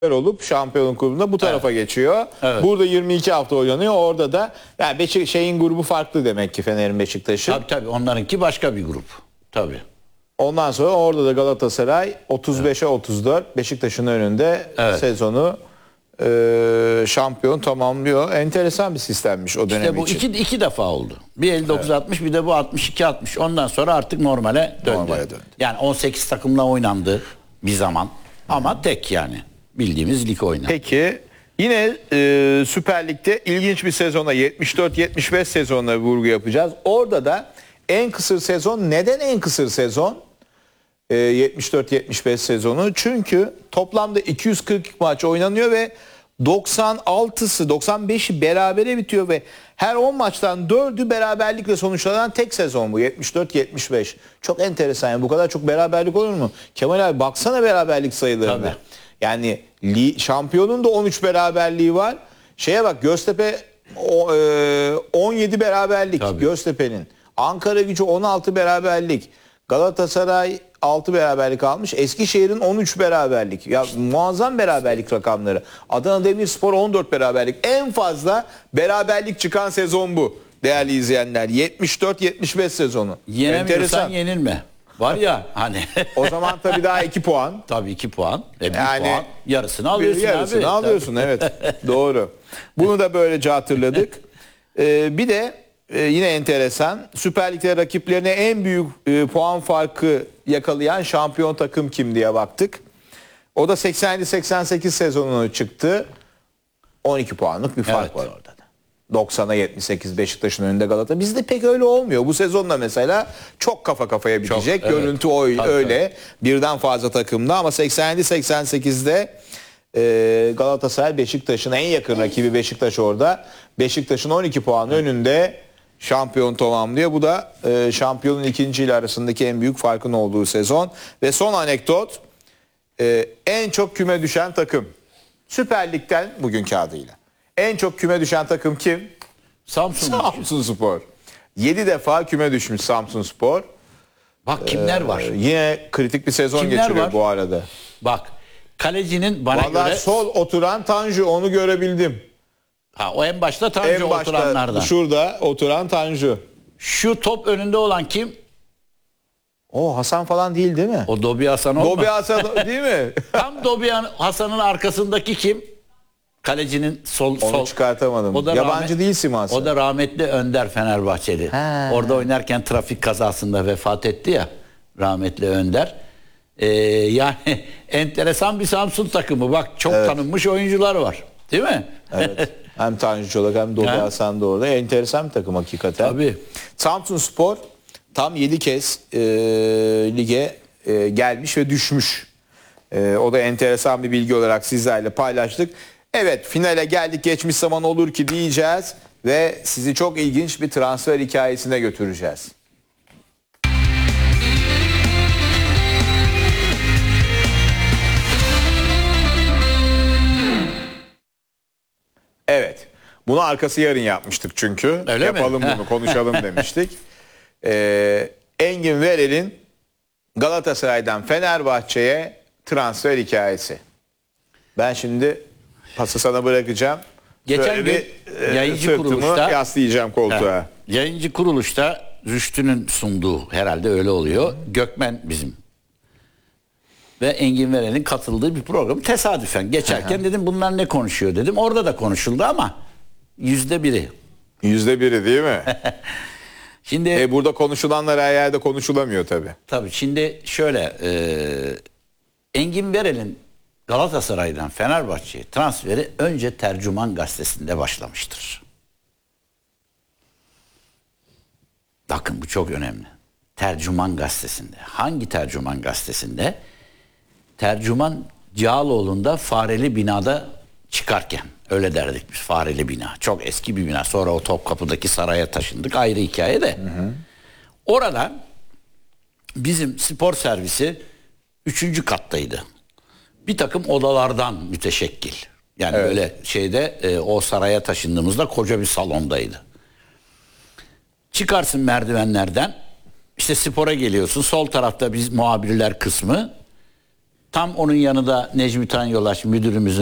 olup şampiyonluk grubunda bu tarafa geçiyor. Evet. Burada 22 hafta oynanıyor. Orada da yani şeyin grubu farklı demek ki Fener'in, Beşiktaş'ın. Tabii onlarınki başka bir grup. Tabii. Ondan sonra orada da Galatasaray 35'e 34 Beşiktaş'ın önünde sezonu şampiyon tamamlıyor. Enteresan bir sistemmiş o dönem İşte bu için. iki defa oldu. Bir 59-60 bir de bu 62-60. Ondan sonra artık normale döndü. Normale döndü. Yani 18 takımla oynandı bir zaman. Ama tek yani. Bildiğimiz lig oynandı. Peki yine Süper Lig'de ilginç bir sezona 74-75 sezonuna vurgu yapacağız. Orada da en kısır sezon. Neden en kısır sezon? 74-75 sezonu. Çünkü toplamda 240 maç oynanıyor ve 96'sı 95'i berabere bitiyor ve her 10 maçtan 4'ü beraberlikle sonuçlanan tek sezon bu 74-75. Çok enteresan, yani bu kadar çok beraberlik olur mu? Kemal abi baksana beraberlik sayılarına. Tabii. Yani şampiyonun da 13 beraberliği var. Şeye bak, Göztepe 17 beraberlik. Tabii. Göztepe'nin. Ankara-Gücü 16 beraberlik. Galatasaray 6 beraberlik almış. Eskişehir'in 13 beraberlik. Ya muazzam beraberlik rakamları. Adana Demirspor 14 beraberlik. En fazla beraberlik çıkan sezon bu. Değerli izleyenler. 74-75 sezonu. Yenemiyorsan Enteresan. yenilme. Var ya hani. O zaman tabii daha 2 puan. Tabii 2 puan. Bir Yani puan. Yarısını alıyorsun Yarısını abi. alıyorsun, evet. Doğru. Bunu da böylece hatırladık. Bir de yine enteresan, Süper Lig'de rakiplerine en büyük puan farkı yakalayan şampiyon takım kim diye baktık. O da 87-88 sezonuna çıktı. 12 puanlık bir fark var orada da. 90'a 78 Beşiktaş'ın önünde Galatasaray. Bizde pek öyle olmuyor. Bu sezonda mesela çok kafa kafaya bitecek. Çok, evet. Görüntü Tabii, öyle. Birden fazla takımda ama 87-88'de Galatasaray Beşiktaş'ın en yakın rakibi Beşiktaş orada. Beşiktaş'ın 12 puan önünde şampiyon tamamlıyor. Bu da şampiyonun ikinciyle arasındaki en büyük farkın olduğu sezon. Ve son anekdot, en çok küme düşen takım. Süper Lig'den bugünkü adıyla. En çok küme düşen takım kim? Samsunspor. 7 defa küme düşmüş Samsunspor. Bak kimler var. Yine kritik bir sezon Kimler geçiriyor var? bu arada. Bak kalecinin bana Vallahi göre sol oturan Tanju, onu görebildim. o en başta Tanju En başta oturanlardan. şurada oturan Tanju. Şu top önünde olan kim? O Hasan falan değil mi? O Dobi Hasan olmaz. Dobi Hasan değil mi? Tam Dobi Hasan'ın arkasındaki kim? Kalecinin Onu çıkartamadım. O da Yabancı değil Siması. O da rahmetli Önder, Fenerbahçeli. He. Orada oynarken trafik kazasında vefat etti ya rahmetli Önder. Yani enteresan bir Samsun takımı. Bak çok tanınmış oyuncular var. Değil mi? Evet. Hem Tanju Çolak hem Dobi Hasan da orada. Enteresan bir takım hakikaten. Tabii. Samsunspor tam 7 kez lige gelmiş ve düşmüş. O da enteresan bir bilgi olarak sizlerle paylaştık. Evet, finale geldik, geçmiş zaman olur ki diyeceğiz ve sizi çok ilginç bir transfer hikayesine götüreceğiz. Evet. Bunu arkası yarın yapmıştık çünkü. Öyle Yapalım mi? bunu, konuşalım demiştik. Engin Verel'in Galatasaray'dan Fenerbahçe'ye transfer hikayesi. Ben şimdi pası sana bırakacağım. Geçen Böyle gün yayıncı sırtımı kuruluşta yaslayacağım koltuğa. yayıncı kuruluşta Rüştü'nün sunduğu, herhalde öyle oluyor. Gökmen bizim ve Engin Verel'in katıldığı bir program. Tesadüfen geçerken dedim bunlar ne konuşuyor dedim. Orada da konuşuldu ama %1'i. %1'i değil mi? Şimdi Burada konuşulanlar her yerde konuşulamıyor tabii. tabii şimdi şöyle Engin Verel'in Galatasaray'dan Fenerbahçe'ye transferi önce Tercüman Gazetesi'nde başlamıştır. Bakın bu çok önemli. Tercüman Gazetesi'nde. Hangi Tercüman Gazetesi'nde? Tercüman Cağaloğlu'nda Fareli Bina'da çıkarken. Öyle derdik biz, Fareli Bina. Çok eski bir bina. Sonra o Topkapı'daki saraya taşındık. Ayrı hikaye de. Orada bizim spor servisi 3. kattaydı. Bir takım odalardan müteşekkil. Yani böyle şeyde o saraya taşındığımızda koca bir salondaydı. Çıkarsın merdivenlerden, işte spora geliyorsun. Sol tarafta biz muhabirler kısmı. Tam onun yanında Necmi Tanyolaş müdürümüzün